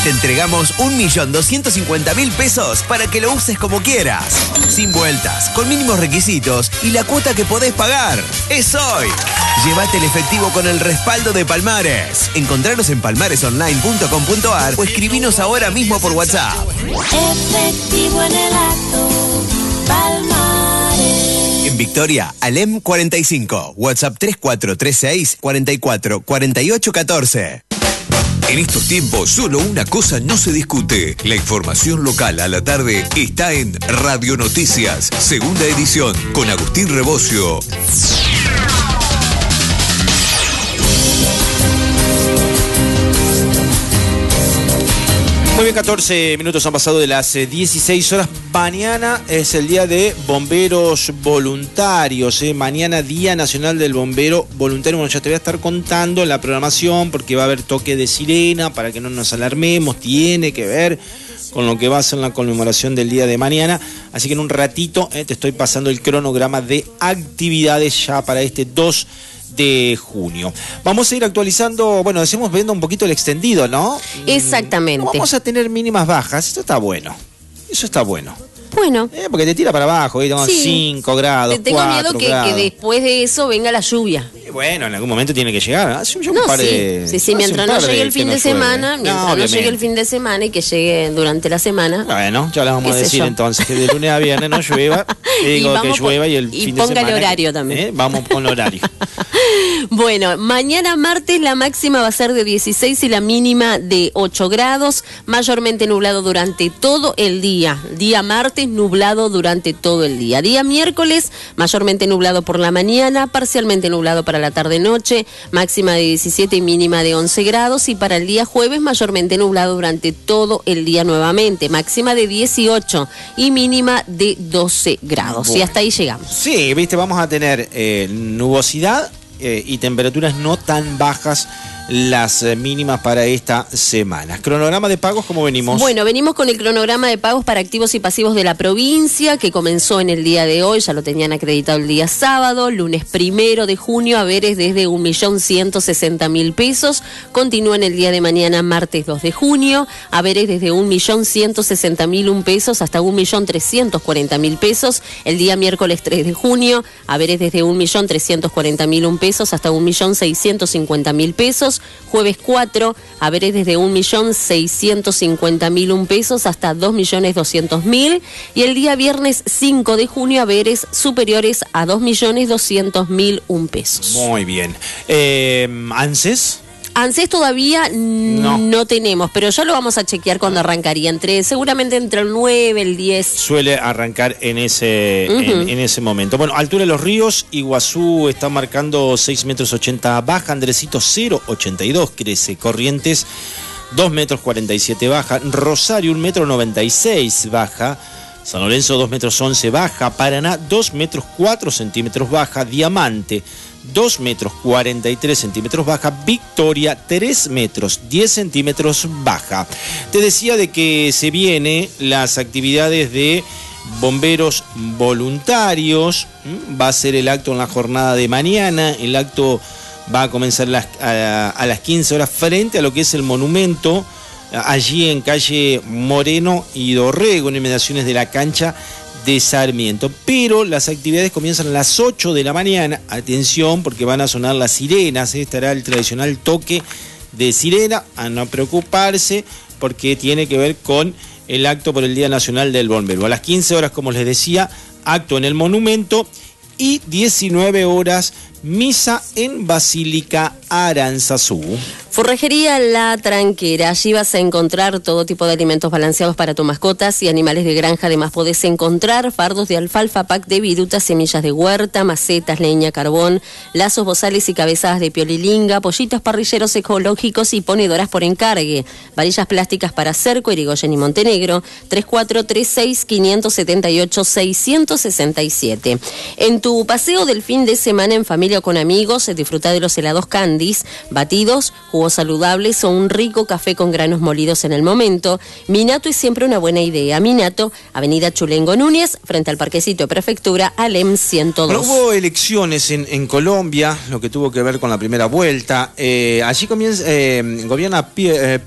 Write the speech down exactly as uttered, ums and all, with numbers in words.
Te entregamos un millón doscientos cincuenta mil pesos para que lo uses como quieras. Sin vueltas, con mínimos requisitos y la cuota que podés pagar. ¡Es hoy! Llévate el efectivo con el respaldo de Palmares. Encontranos en palmares online punto com punto ar o escribinos ahora mismo por WhatsApp. Efectivo en el acto, Palmares. En Victoria, Alem cuarenta y cinco. WhatsApp tres cuatro tres seis, cuatro cuatro, cuatro ocho uno cuatro. En estos tiempos, solo una cosa no se discute. La información local a la tarde está en Radio Noticias, segunda edición, con Agustín Rebocio. Muy bien, catorce minutos han pasado de las dieciséis horas. Mañana es el día de bomberos voluntarios, ¿eh? Mañana Día Nacional del Bombero Voluntario. Bueno, ya te voy a estar contando en la programación porque va a haber toque de sirena para que no nos alarmemos. Tiene que ver con lo que va a ser la conmemoración del día de mañana. Así que en un ratito eh, te estoy pasando el cronograma de actividades ya para este dos de junio. Vamos a ir actualizando, bueno, decimos viendo un poquito el extendido, ¿no? Exactamente. Vamos a tener mínimas bajas, esto está bueno. Eso está bueno. Bueno. Eh, porque te tira para abajo, ¿eh? Tenemos cinco grados, Tengo miedo que, grados. que después de eso venga la lluvia. Y bueno, en algún momento tiene que llegar. Hace un, No, par sí, de, sí, sí, mientras no llegue el fin de semana, mientras no llegue el fin de semana y que llegue durante la semana. Bueno, ya le vamos a qué sé decir yo. entonces que de lunes a viernes no llueva. Y digo Y que vamos llueva por- y el y fin de ponga semana. el horario también. ¿eh? Vamos con el horario. Bueno, mañana martes la máxima va a ser de dieciséis y la mínima de ocho grados, mayormente nublado durante todo el día. Día martes nublado durante todo el día. Día miércoles mayormente nublado por la mañana, parcialmente nublado para la tarde-noche, máxima de diecisiete y mínima de once grados. Y para el día jueves mayormente nublado durante todo el día nuevamente, máxima de dieciocho y mínima de doce grados. Bueno. Y hasta ahí llegamos. Sí, viste, vamos a tener eh, nubosidad eh, y temperaturas no tan bajas las eh, mínimas para esta semana. Cronograma de pagos, ¿cómo venimos? Bueno, venimos con el cronograma de pagos para activos y pasivos de la provincia, que comenzó en el día de hoy, ya lo tenían acreditado el día sábado, lunes primero de junio, haberes desde un millón ciento sesenta mil pesos, continúa en el día de mañana, martes dos de junio, haberes desde un millón ciento sesenta mil un pesos hasta un millón trescientos cuarenta mil pesos, el día miércoles tres de junio, haberes desde un millón trescientos cuarenta mil un pesos hasta un millón seiscientos cincuenta mil pesos, jueves cuatro, haberes desde un millón seiscientos cincuenta mil un pesos hasta dos millones doscientos mil, y el día viernes cinco de junio, haberes superiores a dos millones doscientos mil un pesos. Muy bien. Eh, ¿ANSES? ANSES todavía No. no. no tenemos, pero ya lo vamos a chequear cuando arrancaría, entre seguramente entre el nueve, el diez. Suele arrancar en ese, Ujú. en, en ese momento. Bueno, altura de los ríos, Iguazú está marcando seis metros ochenta baja, Andresito cero ochenta y dos crece, Corrientes dos metros cuarenta y siete baja, Rosario un metro noventa y seis baja, San Lorenzo dos metros once baja, Paraná dos metros cuatro centímetros baja, Diamante dos metros cuarenta y tres centímetros baja, Victoria tres metros diez centímetros baja. Te decía de que se vienen las actividades de bomberos voluntarios. ¿Mm? Va a ser el acto en la jornada de mañana. El acto va a comenzar las, a, a las quince horas frente a lo que es el monumento, allí en calle Moreno y Dorrego, en inmediaciones de la cancha de Sarmiento. Pero las actividades comienzan a las ocho de la mañana. Atención, porque van a sonar las sirenas, ¿eh? Estará el tradicional toque de sirena, a no preocuparse, porque tiene que ver con el acto por el Día Nacional del Bombero. A las quince horas, como les decía, acto en el monumento, y diecinueve horas, misa en Basílica Aranzazú. Forrajería La Tranquera, allí vas a encontrar todo tipo de alimentos balanceados para tus mascotas y animales de granja. Además podés encontrar fardos de alfalfa, pack de virutas, semillas de huerta, macetas, leña, carbón, lazos, bozales y cabezadas de piolilinga, pollitos parrilleros ecológicos y ponedoras por encargue, varillas plásticas para Cerco, Irigoyen y Montenegro, tres cuatro tres seis, cinco siete ocho, seis seis siete. En tu paseo del fin de semana en familia o con amigos, disfruta de los helados Candies, batidos, jugos saludables o un rico café con granos molidos en el momento. Minato es siempre una buena idea. Minato, Avenida Chulengo Núñez, frente al Parquecito de Prefectura, Alem ciento dos. Bueno, hubo elecciones en, en Colombia, lo que tuvo que ver con la primera vuelta. Eh, allí comienza, eh, gobierna Pie- eh,